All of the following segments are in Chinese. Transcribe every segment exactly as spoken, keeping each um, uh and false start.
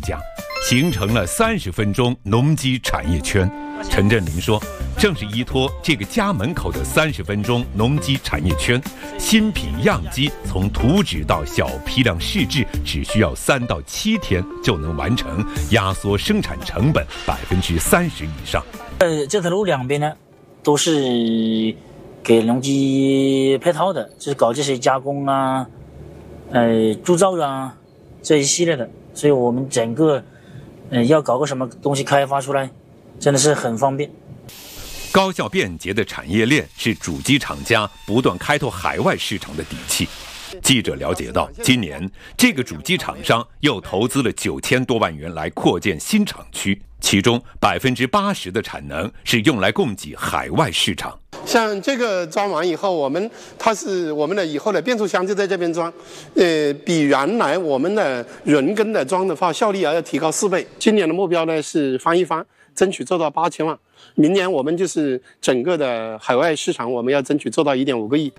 家，形成了三十分钟农机产业圈。陈振林说，正是依托这个家门口的三十分钟农机产业圈，新品样机从图纸到小批量试制只需要三到七天就能完成，压缩生产成本百分之三十以上。 呃，这条路两边呢，都是给农机配套的，就是搞这些加工啊、呃铸造啊这一系列的，所以我们整个呃要搞个什么东西开发出来，真的是很方便。 高效便捷的产业链是主机厂家不断开拓海外市场的底气。记者了解到，今年这个主机厂商又投资了九千多万元来扩建新厂区，其中百分之八十的产能是用来供给海外市场。 像这个装完以后，我们它是我们的以后的变速箱就在这边装，呃，比原来我们的人工的装的话效率要提高四倍。今年的目标呢是翻一番，争取做到八千万。明年我们就是整个的海外市场，我们要争取做到一点五个亿。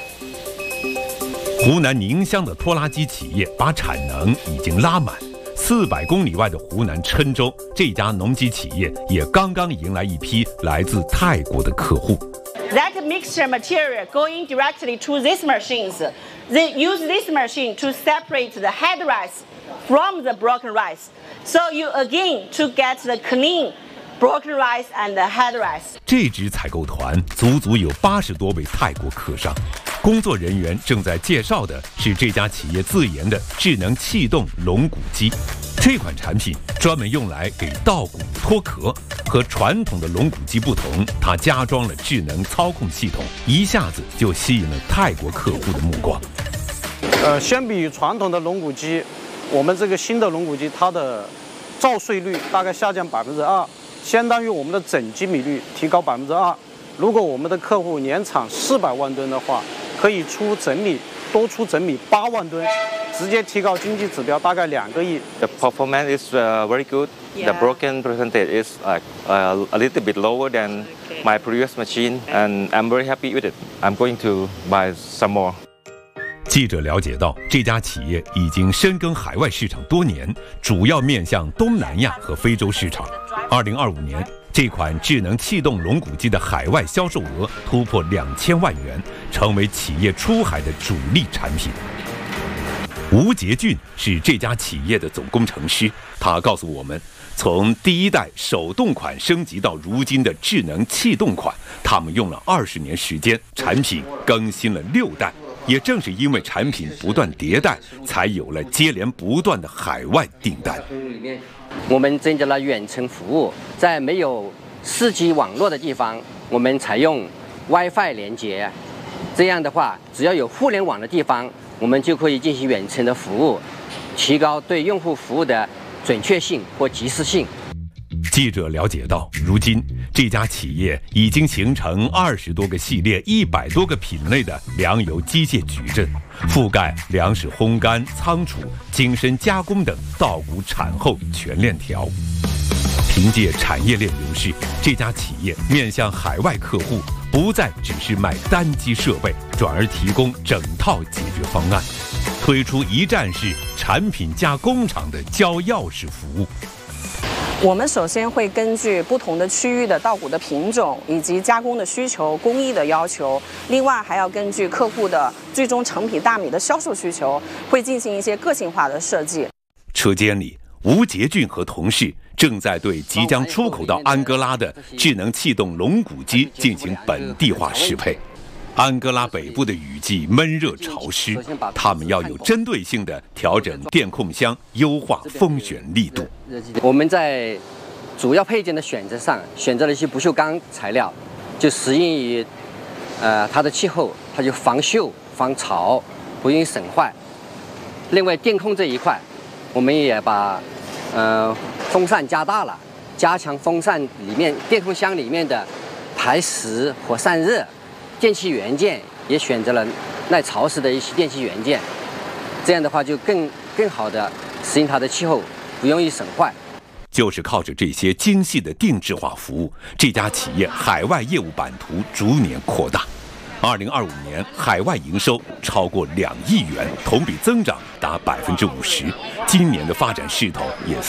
湖南宁乡的拖拉机企业把产能已经拉满。四百公里外的湖南郴州，这家农机企业也刚刚迎来一批来自泰国的客户。 That mixture material going directly to these machines. They use this machine to separate the head rice from the broken rice. So you again to get the clean broken rice and the head rice. 这支采购团足足有八十多位泰国客商，工作人员正在介绍的是这家企业自研的智能气动龙骨机。这款产品专门用来给稻谷脱壳，和传统的龙骨机不同，它加装了智能操控系统，一下子就吸引了泰国客户的目光。 呃，相比于传统的龙骨机，我们这个新的龙骨机，它的照碎率大概下降百分之二，相当于我们的整机米率提高百分之二。如果我们的客户年产四百万吨的话，可以出整米多出整米八万吨。直接提高经济指标大概两个亿。 The performance is uh, very good. Yeah. The broken percentage is like uh, a little bit lower than my previous machine, and I'm very happy with it. I'm going to buy some more. 记者了解到，这家企业已经深耕海外市场多年，主要面向东南亚和非洲市场。二零二五年，这款智能气动龙骨机的海外销售额突破两千万元，成为企业出海的主力产品。吴杰俊是这家企业的总工程师，他告诉我们，从第一代手动款升级到如今的智能气动款，他们用了二十年时间，产品更新了六代。也正是因为产品不断迭代，才有了接连不断的海外订单。 我们增加了远程服务，在没有 四 G 网络的地方，我们采用 WiFi 连接。这样的话，只要有互联网的地方，我们就可以进行远程的服务，提高对用户服务的准确性或及时性。 记者了解到，如今这家企业已经形成二十多个系列、一百多个品类的粮油机械矩阵，覆盖粮食烘干、仓储、精深加工等稻谷产后全链条。凭借产业链优势，这家企业面向海外客户，不再只是卖单机设备，转而提供整套解决方案，推出一站式产品加工厂的交钥匙服务。 我们首先会根据不同的区域的稻谷的品种以及加工的需求、工艺的要求，另外还要根据客户的最终成品大米的销售需求，会进行一些个性化的设计。 车间里，吴杰俊和同事正在对即将出口到安哥拉的智能气动龙骨机进行本地化适配。安哥拉北部的雨季闷热潮湿，他们要有针对性地调整电控箱，优化风旋力度。 我们在主要配件的选择上，选择了一些不锈钢材料，就适应于呃它的气候，它就防锈、防潮，不容易损坏。另外，电控这一块，我们也把呃风扇加大了，加强风扇里面电控箱里面的排湿和散热。电气元件也选择了耐潮湿的一些电气元件，这样的话就更更好的适应它的气候，不容易损坏。 就是靠着这些精细的定制化服务，这家企业海外业务版图逐年扩大。二零二五年海外营收超过两亿元，同比增长达百分之五十。今年的发展势头也